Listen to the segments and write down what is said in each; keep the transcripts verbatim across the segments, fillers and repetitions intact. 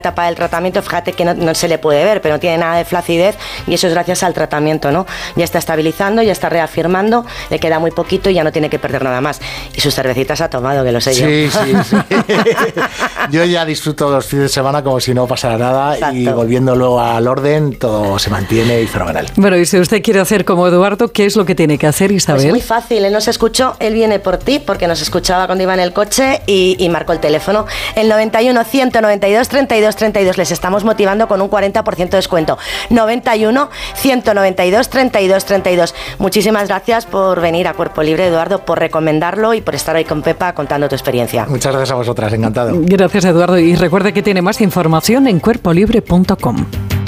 etapa del tratamiento, fíjate que no, no se le puede ver, pero no tiene nada de flacidez y eso es gracias al tratamiento, ¿no? Ya está estabilizando, ya está reafirmando, le queda muy poquito y ya no tiene que perder nada más. Y sus cervecitas ha tomado, que lo sé sí, yo. Sí, sí, yo ya disfruto los fines de semana como si no pasara nada. Exacto. Y volviendo luego al orden, todo se mantiene y fenomenal. Bueno, y si usted quiere hacer como Eduardo, ¿qué es lo que tiene que hacer, Isabel? Pues muy fácil, él nos escuchó, él viene por ti, porque nos escuchaba cuando iba en el coche y, y marcó el teléfono. El noventa y uno, ciento noventa y dos, treinta y dos treinta y dos, les estamos motivando con un cuarenta por ciento de descuento. noventa y uno, ciento noventa y dos, treinta y dos treinta y dos. Muchísimas gracias por venir a Cuerpo Libre, Eduardo, por recomendarlo y por estar hoy con Pepa contando tu experiencia. Muchas gracias a vosotras, encantado. Gracias, Eduardo, y recuerde que tiene más información en cuerpo libre punto com.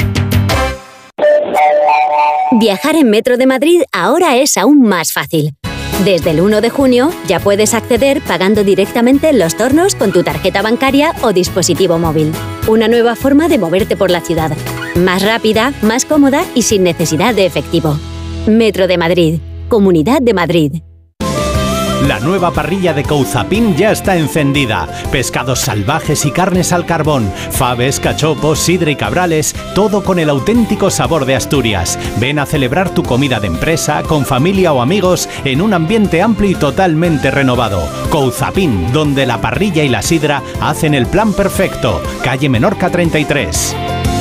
Viajar en Metro de Madrid ahora es aún más fácil. Desde el uno de junio ya puedes acceder pagando directamente en los tornos con tu tarjeta bancaria o dispositivo móvil. Una nueva forma de moverte por la ciudad. Más rápida, más cómoda y sin necesidad de efectivo. Metro de Madrid. Comunidad de Madrid. La nueva parrilla de Couzapin ya está encendida. Pescados salvajes y carnes al carbón, faves, cachopos, sidra y cabrales, todo con el auténtico sabor de Asturias. Ven a celebrar tu comida de empresa, con familia o amigos, en un ambiente amplio y totalmente renovado. Couzapin, donde la parrilla y la sidra hacen el plan perfecto. Calle Menorca treinta y tres.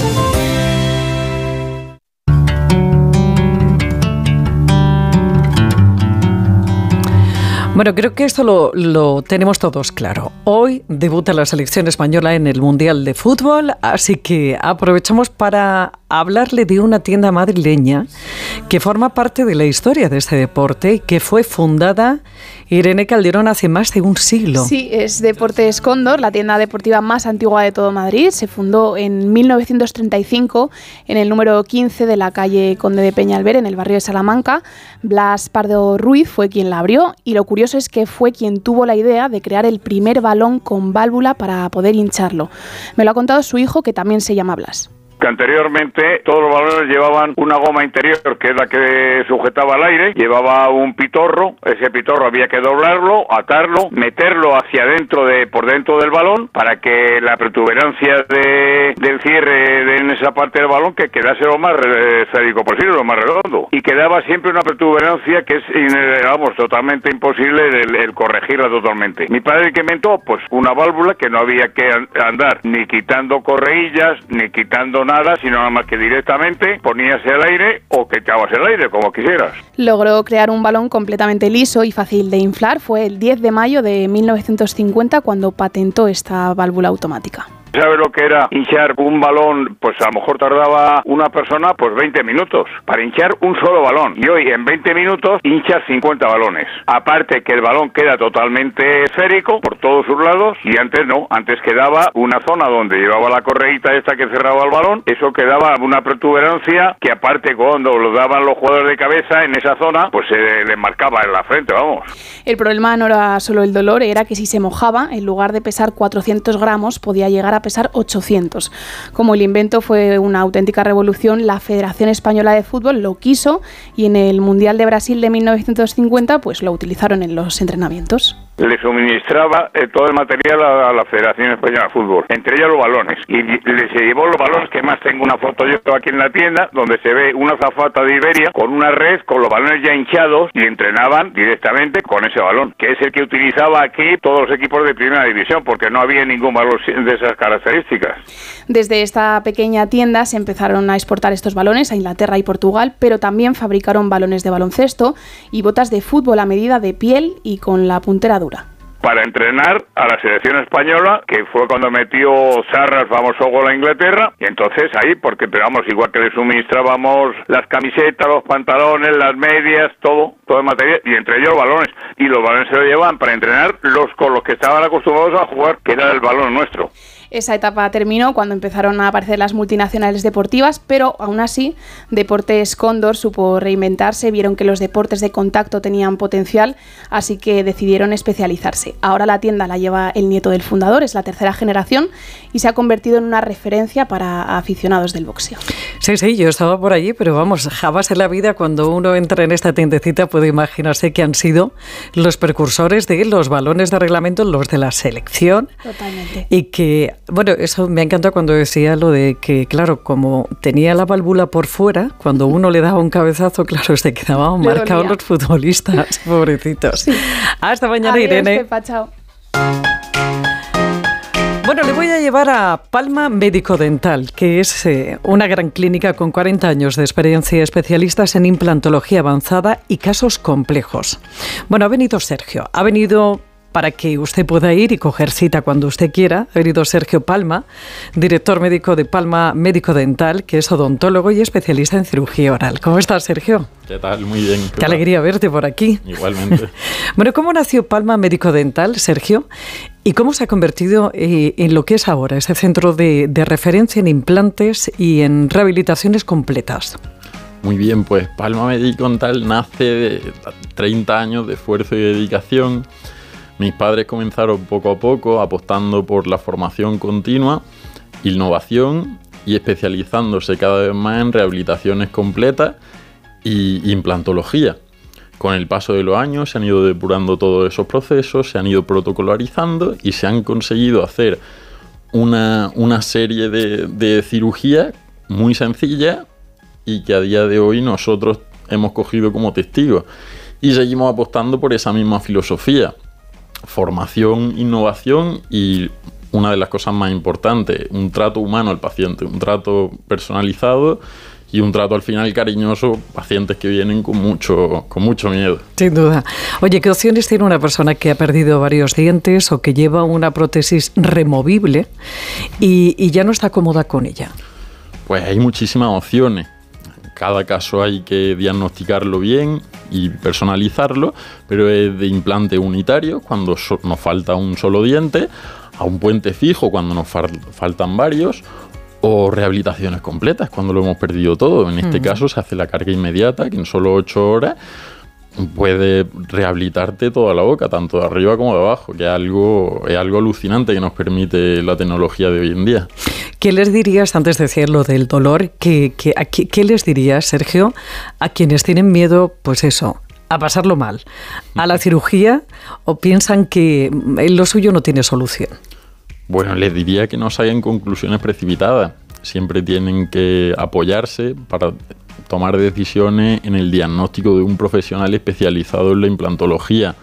Bueno, creo que esto lo, lo tenemos todos claro. Hoy debuta la selección española en el Mundial de Fútbol, así que aprovechamos para hablarle de una tienda madrileña que forma parte de la historia de este deporte y que fue fundada, Irene Calderón, hace más de un siglo. Sí, es Deportes Cóndor, la tienda deportiva más antigua de todo Madrid. Se fundó en mil novecientos treinta y cinco en el número quince de la calle Conde de Peñalver, en el barrio de Salamanca. Blas Pardo Ruiz fue quien la abrió y lo curioso es que fue quien tuvo la idea de crear el primer balón con válvula para poder hincharlo. Me lo ha contado su hijo, que también se llama Blas. Que anteriormente todos los balones llevaban una goma interior, que es la que sujetaba al aire, llevaba un pitorro, ese pitorro había que doblarlo, atarlo, meterlo hacia adentro, de por dentro del balón, para que la protuberancia de, del cierre de, en esa parte del balón que quedase lo más esférico posible, lo más redondo, y quedaba siempre una protuberancia que es, vamos, totalmente imposible el, el corregirla totalmente. Mi padre, que inventó, pues una válvula que no había que andar ni quitando correillas, ni quitando nada, nada, sino nada más que directamente ponías el aire o que echabas el aire, como quisieras. Logró crear un balón completamente liso y fácil de inflar. Fue el diez de mayo de mil novecientos cincuenta cuando patentó esta válvula automática. ¿Sabes lo que era hinchar un balón? Pues a lo mejor tardaba una persona pues veinte minutos para hinchar un solo balón. Y hoy en veinte minutos hinchas cincuenta balones. Aparte que el balón queda totalmente esférico por todos sus lados y antes no. Antes quedaba una zona donde llevaba la correíta esta que cerraba el balón. Eso quedaba una protuberancia que aparte cuando lo daban los jugadores de cabeza en esa zona pues se le marcaba en la frente, vamos. El problema no era solo el dolor, era que si se mojaba, en lugar de pesar cuatrocientos gramos, podía llegar a pesar ochocientos. Como el invento fue una auténtica revolución, la Federación Española de Fútbol lo quiso y en el Mundial de Brasil de mil novecientos cincuenta pues lo utilizaron en los entrenamientos. Le suministraba eh, todo el material a, a la Federación Española de Fútbol, entre ellos los balones, y le se llevó los balones, que más tengo una foto yo aquí en la tienda, donde se ve una azafata de Iberia con una red, con los balones ya hinchados, y entrenaban directamente con ese balón, que es el que utilizaba aquí todos los equipos de primera división, porque no había ningún balón de esas características. Desde esta pequeña tienda se empezaron a exportar estos balones a Inglaterra y Portugal, pero también fabricaron balones de baloncesto y botas de fútbol a medida de piel y con la puntera dura. Para entrenar a la selección española, que fue cuando metió Zarra el famoso gol a Inglaterra, y entonces ahí, porque pero vamos, igual que le suministrábamos las camisetas, los pantalones, las medias, todo, todo el material, y entre ellos balones, y los balones se lo llevaban para entrenar los con los que estaban acostumbrados a jugar, que era el balón nuestro. Esa etapa terminó cuando empezaron a aparecer las multinacionales deportivas, pero aún así Deportes Cóndor supo reinventarse, vieron que los deportes de contacto tenían potencial, así que decidieron especializarse. Ahora la tienda la lleva el nieto del fundador, es la tercera generación y se ha convertido en una referencia para aficionados del boxeo. Sí, sí, yo estaba por allí, pero vamos, jamás en la vida cuando uno entra en esta tiendecita puede imaginarse que han sido los precursores de los balones de reglamento, los de la selección. Totalmente. Y que Bueno, eso me ha encantado cuando decía lo de que, claro, como tenía la válvula por fuera, cuando uno le daba un cabezazo, claro, se quedaban Le marcados dolía. los futbolistas, pobrecitos. Sí. Hasta mañana, Adiós, Irene. Pepa, chao. Bueno, le voy a llevar a Palma Médico Dental, que es eh, una gran clínica con cuarenta años de experiencia, especialistas en implantología avanzada y casos complejos. Bueno, ha venido Sergio, ha venido para que usted pueda ir y coger cita cuando usted quiera. Ha venido Sergio Palma, director médico de Palma Médico Dental, que es odontólogo y especialista en cirugía oral. ¿Cómo estás, Sergio? ¿Qué tal? Muy bien. Qué alegría verte por aquí. Igualmente. Bueno, ¿cómo nació Palma Médico Dental, Sergio? ¿Y cómo se ha convertido eh, en lo que es ahora, ese centro de, de referencia en implantes y en rehabilitaciones completas? Muy bien, pues Palma Médico Dental nace de treinta años de esfuerzo y dedicación. Mis padres comenzaron poco a poco apostando por la formación continua, innovación y especializándose cada vez más en rehabilitaciones completas y implantología. Con el paso de los años se han ido depurando todos esos procesos, se han ido protocolarizando y se han conseguido hacer una, una serie de, de cirugías muy sencillas y que a día de hoy nosotros hemos cogido como testigos. Y seguimos apostando por esa misma filosofía. Formación, innovación y una de las cosas más importantes, un trato humano al paciente, un trato personalizado y un trato al final cariñoso, pacientes que vienen con mucho, con mucho miedo. Sin duda. Oye, ¿qué opciones tiene una persona que ha perdido varios dientes o que lleva una prótesis removible y, y ya no está cómoda con ella? Pues hay muchísimas opciones. Cada caso hay que diagnosticarlo bien y personalizarlo, pero es de implante unitario cuando so- nos falta un solo diente, a un puente fijo cuando nos fal- faltan varios, o rehabilitaciones completas cuando lo hemos perdido todo. En este uh-huh. caso se hace la carga inmediata, que en solo ocho horas puede rehabilitarte toda la boca, tanto de arriba como de abajo, que es algo, es algo alucinante que nos permite la tecnología de hoy en día. ¿Qué les dirías, antes de decir lo del dolor, que, que, a, qué, qué les dirías, Sergio, a quienes tienen miedo, pues eso, a pasarlo mal, a la cirugía, o piensan que lo suyo no tiene solución? Bueno, les diría que no salgan conclusiones precipitadas. Siempre tienen que apoyarse para tomar decisiones en el diagnóstico de un profesional especializado en la implantología.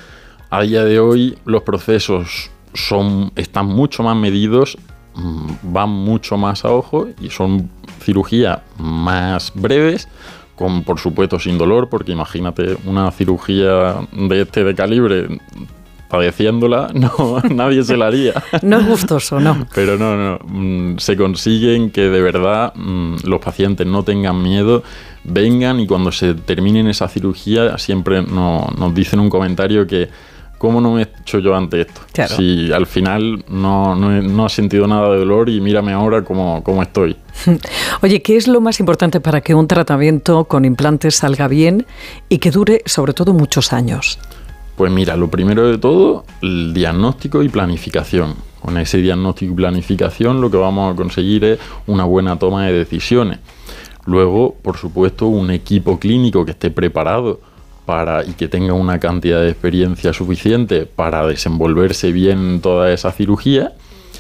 A día de hoy los procesos son, están mucho más medidos, van mucho más a ojo y son cirugías más breves, con por supuesto sin dolor, porque imagínate una cirugía de este de calibre padeciéndola, no, nadie se la haría. No es gustoso, ¿no? Pero no, no, se consiguen que de verdad los pacientes no tengan miedo, vengan y cuando se terminen esa cirugía siempre no, nos dicen un comentario que ¿cómo no me he hecho yo antes esto? Claro. Si al final no, no, he, no he sentido nada de dolor y mírame ahora cómo, cómo estoy. Oye, ¿qué es lo más importante para que un tratamiento con implantes salga bien y que dure sobre todo muchos años? Pues mira, lo primero de todo, el diagnóstico y planificación. Con ese diagnóstico y planificación lo que vamos a conseguir es una buena toma de decisiones. Luego, por supuesto, un equipo clínico que esté preparado para y que tenga una cantidad de experiencia suficiente para desenvolverse bien en toda esa cirugía.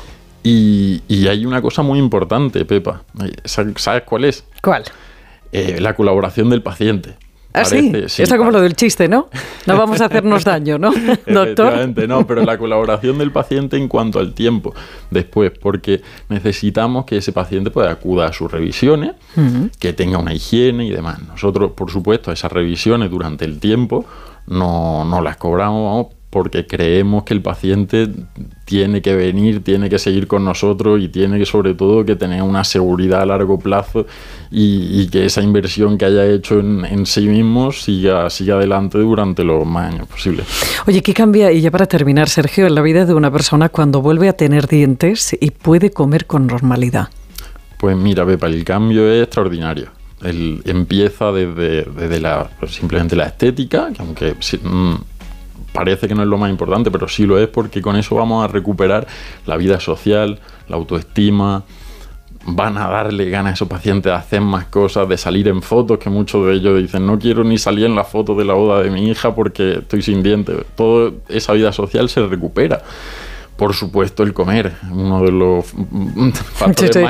Y, y hay una cosa muy importante, Pepa. ¿Sabes cuál es? ¿Cuál? Eh, la colaboración del paciente. ¿Ah, Parece, sí? sí? Está como lo del chiste, ¿no? No vamos a hacernos daño, ¿no, doctor? Efectivamente, no, pero la colaboración del paciente en cuanto al tiempo después, porque necesitamos que ese paciente pueda acudir a sus revisiones, uh-huh. que tenga una higiene y demás. Nosotros, por supuesto, esas revisiones durante el tiempo no, no las cobramos porque creemos que el paciente tiene que venir, tiene que seguir con nosotros y tiene que, sobre todo, que tener una seguridad a largo plazo y, y que esa inversión que haya hecho en, en sí mismo siga, siga adelante durante los más años posibles. Oye, ¿qué cambia, y ya para terminar, Sergio, en la vida de una persona cuando vuelve a tener dientes y puede comer con normalidad? Pues mira, Pepa, el cambio es extraordinario. El, empieza desde, desde la, pues simplemente la estética, que aunque mmm, parece que no es lo más importante, pero sí lo es, porque con eso vamos a recuperar la vida social, la autoestima. Van a darle ganas a esos pacientes de hacer más cosas, de salir en fotos, que muchos de ellos dicen no quiero ni salir en la foto de la boda de mi hija porque estoy sin dientes. Toda esa vida social se recupera Por supuesto, el comer, uno de los factores sí, sí.